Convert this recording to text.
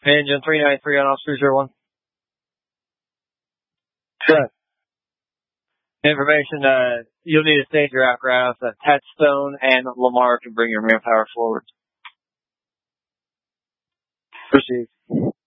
Engine 393 on officer 01. Sure. Information, you'll need to stage your apparatus at Touchstone and Lamar to bring your manpower forward. Proceed.